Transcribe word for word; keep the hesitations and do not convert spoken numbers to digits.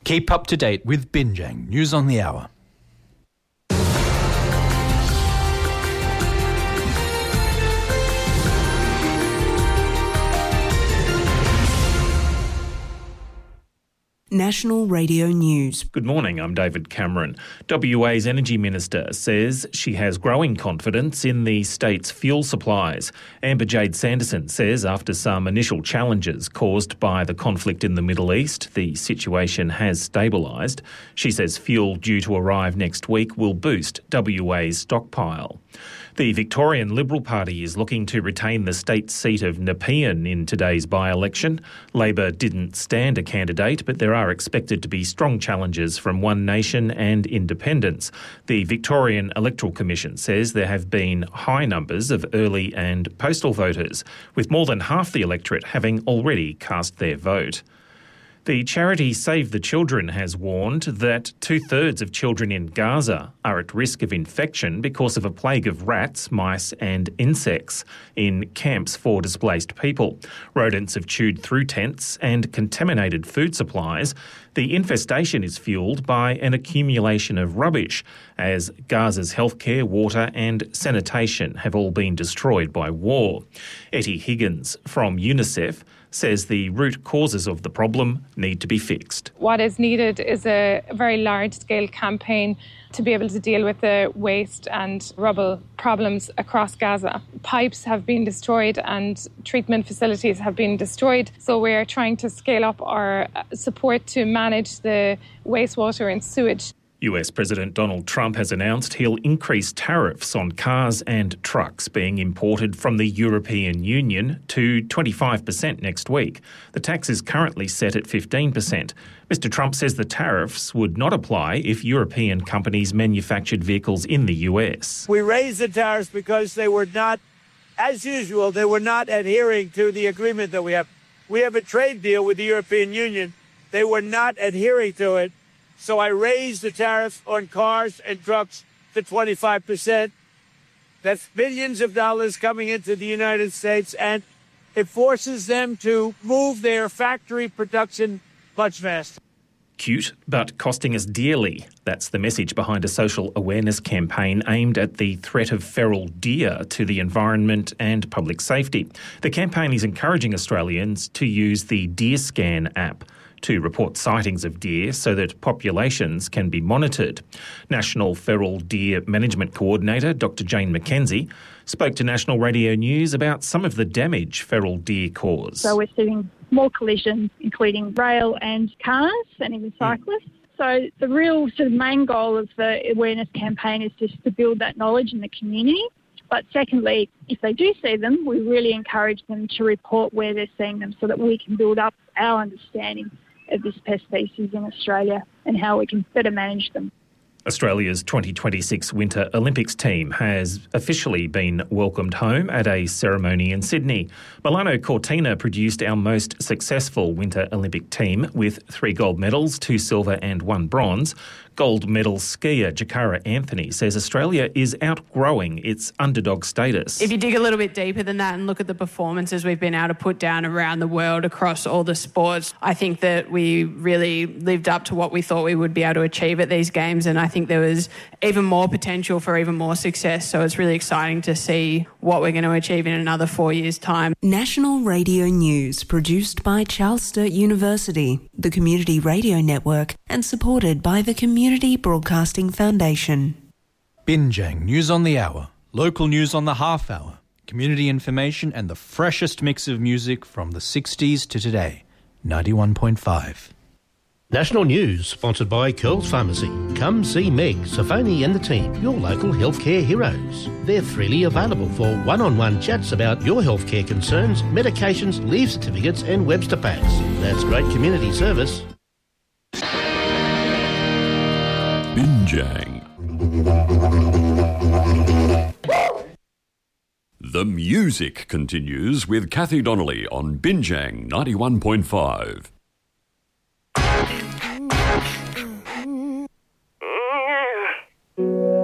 Keep up to date with Binjang News on the Hour. National Radio News. Good morning, I'm David Cameron. W A's Energy Minister says she has growing confidence in the state's fuel supplies. Amber Jade Sanderson says after some initial challenges caused by the conflict in the Middle East, the situation has stabilised. She says fuel due to arrive next week will boost W A's stockpile. The Victorian Liberal Party is looking to retain the state seat of Nepean in today's by-election. Labor didn't stand a candidate, but there are expected to be strong challenges from One Nation and independents. The Victorian Electoral Commission says there have been high numbers of early and postal voters, with more than half the electorate having already cast their vote. The charity Save the Children has warned that two-thirds of children in Gaza are at risk of infection because of a plague of rats, mice and insects in camps for displaced people. Rodents have chewed through tents and contaminated food supplies. The infestation is fuelled by an accumulation of rubbish, as Gaza's healthcare, water and sanitation have all been destroyed by war. Etty Higgins from UNICEF says the root causes of the problem need to be fixed. What is needed is a very large-scale campaign to be able to deal with the waste and rubble problems across Gaza. Pipes have been destroyed and treatment facilities have been destroyed, so we're trying to scale up our support to manage the wastewater and sewage. U S President Donald Trump has announced he'll increase tariffs on cars and trucks being imported from the European Union to twenty-five percent next week. The tax is currently set at fifteen percent. Mister Trump says the tariffs would not apply if European companies manufactured vehicles in the U S. We raised the tariffs because they were not, as usual, they were not adhering to the agreement that we have. We have a trade deal with the European Union. They were not adhering to it. So I raised the tariff on cars and trucks to twenty-five percent. That's billions of dollars coming into the United States, and it forces them to move their factory production much faster. Cute, but costing us dearly. That's the message behind a social awareness campaign aimed at the threat of feral deer to the environment and public safety. The campaign is encouraging Australians to use the DeerScan app to report sightings of deer so that populations can be monitored. National Feral Deer Management Coordinator Doctor Jane McKenzie spoke to National Radio News about some of the damage feral deer cause. So we're seeing more collisions, including rail and cars and even cyclists. Mm. So the real sort of main goal of the awareness campaign is just to build that knowledge in the community. But secondly, if they do see them, we really encourage them to report where they're seeing them so that we can build up our understanding of this pest species in Australia and how we can better manage them. Australia's twenty twenty-six Winter Olympics team has officially been welcomed home at a ceremony in Sydney. Milano Cortina produced our most successful Winter Olympic team with three gold medals, two silver and one bronze. Gold medal skier Jakara Anthony says Australia is outgrowing its underdog status. If you dig a little bit deeper than that and look at the performances we've been able to put down around the world across all the sports, I think that we really lived up to what we thought we would be able to achieve at these games, and I think there was even more potential for even more success. So it's really exciting to see what we're going to achieve in another four years' time. National Radio News, produced by Charles Sturt University, the Community Radio Network, and supported by the Community Broadcasting Foundation. Binjang News on the Hour, local news on the half hour, community information and the freshest mix of music from the sixties to today. ninety-one point five. National News, sponsored by Curls Pharmacy. Come see Meg, Safoni and the team, your local healthcare heroes. They're freely available for one-on-one chats about your healthcare concerns, medications, leave certificates and Webster packs. That's great community service. Binjang. The music continues with Kathy Donnelly on Binjang ninety-one point five.